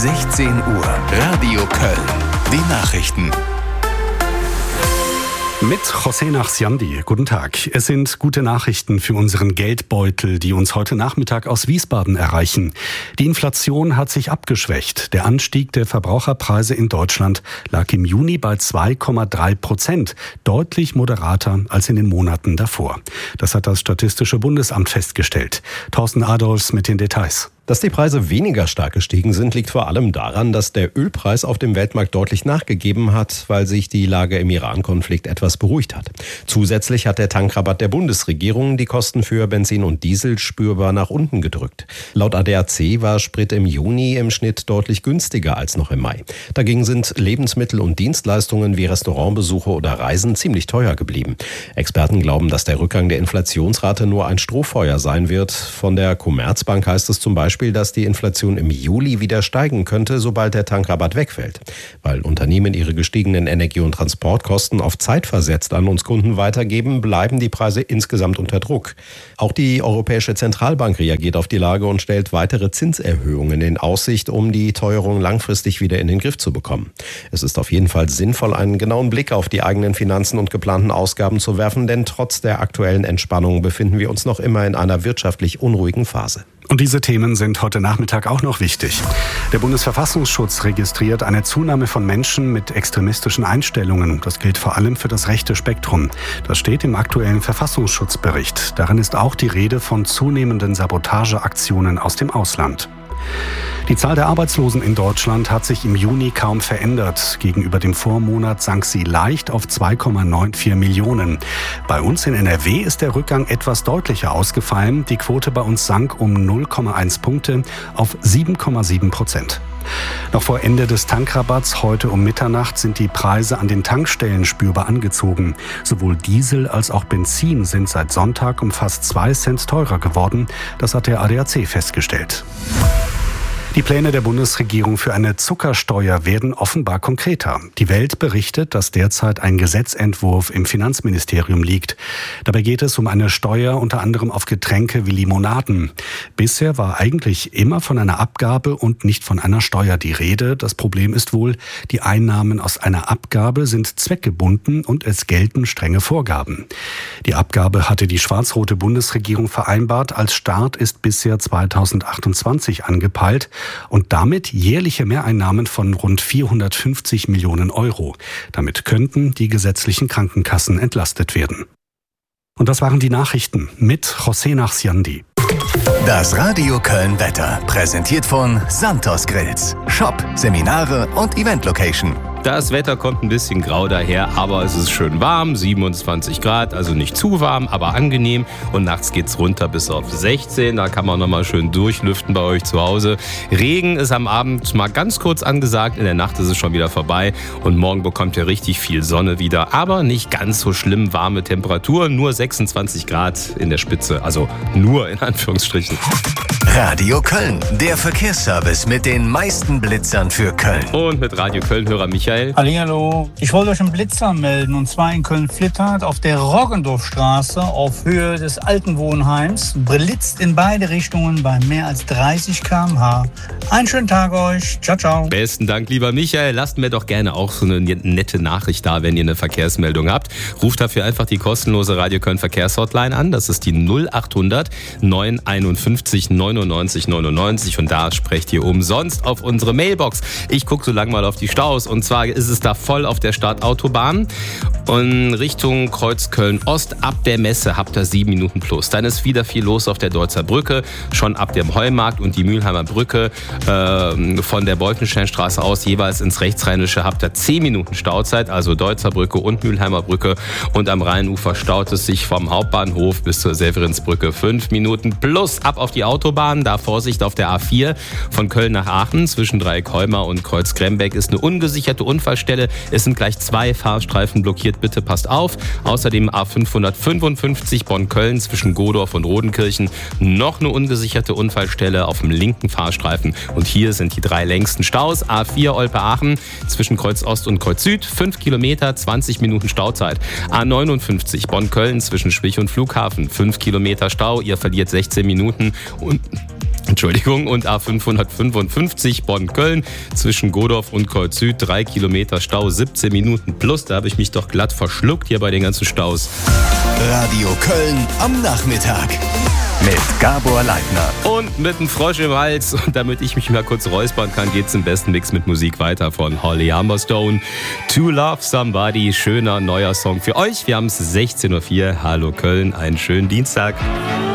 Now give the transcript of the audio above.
16 Uhr, Radio Köln. Die Nachrichten. Mit José Nachsiandi. Guten Tag. Es sind gute Nachrichten für unseren Geldbeutel, die uns heute Nachmittag aus Wiesbaden erreichen. Die Inflation hat sich abgeschwächt. Der Anstieg der Verbraucherpreise in Deutschland lag im Juni bei 2,3%, deutlich moderater als in den Monaten davor. Das hat das Statistische Bundesamt festgestellt. Thorsten Adolfs mit den Details. Dass die Preise weniger stark gestiegen sind, liegt vor allem daran, dass der Ölpreis auf dem Weltmarkt deutlich nachgegeben hat, weil sich die Lage im Iran-Konflikt etwas beruhigt hat. Zusätzlich hat der Tankrabatt der Bundesregierung die Kosten für Benzin und Diesel spürbar nach unten gedrückt. Laut ADAC war Sprit im Juni im Schnitt deutlich günstiger als noch im Mai. Dagegen sind Lebensmittel und Dienstleistungen wie Restaurantbesuche oder Reisen ziemlich teuer geblieben. Experten glauben, dass der Rückgang der Inflationsrate nur ein Strohfeuer sein wird. Von der Commerzbank heißt es zum Beispiel, dass die Inflation im Juli wieder steigen könnte, sobald der Tankrabatt wegfällt. Weil Unternehmen ihre gestiegenen Energie- und Transportkosten auf Zeit versetzt an uns Kunden weitergeben, bleiben die Preise insgesamt unter Druck. Auch die Europäische Zentralbank reagiert auf die Lage und stellt weitere Zinserhöhungen in Aussicht, um die Teuerung langfristig wieder in den Griff zu bekommen. Es ist auf jeden Fall sinnvoll, einen genauen Blick auf die eigenen Finanzen und geplanten Ausgaben zu werfen, denn trotz der aktuellen Entspannung befinden wir uns noch immer in einer wirtschaftlich unruhigen Phase. Und diese Themen sind heute Nachmittag auch noch wichtig. Der Bundesverfassungsschutz registriert eine Zunahme von Menschen mit extremistischen Einstellungen. Das gilt vor allem für das rechte Spektrum. Das steht im aktuellen Verfassungsschutzbericht. Darin ist auch die Rede von zunehmenden Sabotageaktionen aus dem Ausland. Die Zahl der Arbeitslosen in Deutschland hat sich im Juni kaum verändert. Gegenüber dem Vormonat sank sie leicht auf 2,94 Millionen. Bei uns in NRW ist der Rückgang etwas deutlicher ausgefallen. Die Quote bei uns sank um 0,1 Punkte auf 7,7%. Noch vor Ende des Tankrabatts heute um Mitternacht sind die Preise an den Tankstellen spürbar angezogen. Sowohl Diesel als auch Benzin sind seit Sonntag um fast 2 Cent teurer geworden. Das hat der ADAC festgestellt. Die Pläne der Bundesregierung für eine Zuckersteuer werden offenbar konkreter. Die Welt berichtet, dass derzeit ein Gesetzentwurf im Finanzministerium liegt. Dabei geht es um eine Steuer unter anderem auf Getränke wie Limonaden. Bisher war eigentlich immer von einer Abgabe und nicht von einer Steuer die Rede. Das Problem ist wohl, die Einnahmen aus einer Abgabe sind zweckgebunden und es gelten strenge Vorgaben. Die Abgabe hatte die schwarz-rote Bundesregierung vereinbart. Als Start ist bisher 2028 angepeilt. Und damit jährliche Mehreinnahmen von rund 450 Millionen Euro. Damit könnten die gesetzlichen Krankenkassen entlastet werden. Und das waren die Nachrichten mit José Nachsiandi. Das Radio Köln Wetter, präsentiert von Santos Grills. Shop, Seminare und Event-Location. Das Wetter kommt ein bisschen grau daher, aber es ist schön warm, 27 Grad, also nicht zu warm, aber angenehm. Und nachts geht's runter bis auf 16, da kann man nochmal schön durchlüften bei euch zu Hause. Regen ist am Abend mal ganz kurz angesagt, in der Nacht ist es schon wieder vorbei. Und morgen bekommt ihr richtig viel Sonne wieder, aber nicht ganz so schlimm warme Temperaturen, nur 26 Grad in der Spitze, also nur in Anführungsstrichen. Radio Köln, der Verkehrsservice mit den meisten Blitzern für Köln. Und mit Radio Köln-Hörer Michael. Hallihallo. Ich wollte euch einen Blitzer melden, und zwar in Köln-Flittert auf der Roggendorfstraße auf Höhe des alten Wohnheims. Blitzt in beide Richtungen bei mehr als 30 km/h. Einen schönen Tag euch. Ciao, ciao. Besten Dank, lieber Michael. Lasst mir doch gerne auch so eine nette Nachricht da, wenn ihr eine Verkehrsmeldung habt. Ruft dafür einfach die kostenlose Radio Köln Verkehrshotline an. Das ist die 0800 951 99 99 und da sprecht ihr umsonst auf unsere Mailbox. Ich gucke so lange mal auf die Staus und zwar ist es da voll auf der Startautobahn und Richtung Kreuzköln-Ost ab der Messe habt ihr 7 Minuten plus. Dann ist wieder viel los auf der Deutzer Brücke, schon ab dem Heumarkt und die Mülheimer Brücke von der Bolkensteinstraße aus jeweils ins Rechtsrheinische habt ihr 10 Minuten Stauzeit, also Deutzer Brücke und Mülheimer Brücke und am Rheinufer staut es sich vom Hauptbahnhof bis zur Severinsbrücke 5 Minuten plus ab auf die Autobahn, da Vorsicht auf der A4 von Köln nach Aachen zwischen Dreieckheumar und Kreuz-Grembeck ist eine ungesicherte Unfallstelle. Es sind gleich 2 Fahrstreifen blockiert, bitte passt auf. Außerdem A555 Bonn-Köln zwischen Godorf und Rodenkirchen noch eine ungesicherte Unfallstelle auf dem linken Fahrstreifen und hier sind die 3 längsten Staus. A4 Olpe-Aachen zwischen Kreuz Ost und Kreuz Süd 5 Kilometer, 20 Minuten Stauzeit. A59 Bonn-Köln zwischen Schwich und Flughafen 5 Kilometer Stau, ihr verliert 16 Minuten und Entschuldigung, und A555 Bonn-Köln zwischen Godorf und Kreuz Süd, 3 Kilometer Stau, 17 Minuten plus. Da habe ich mich doch glatt verschluckt hier bei den ganzen Staus. Radio Köln am Nachmittag mit Gabor Leitner. Und mit einem Frosch im Hals, und damit ich mich mal kurz räuspern kann, geht's im besten Mix mit Musik weiter von Holly Humberstone. To Love Somebody, schöner neuer Song für euch. Wir haben es 16:04 Uhr. Hallo Köln, einen schönen Dienstag.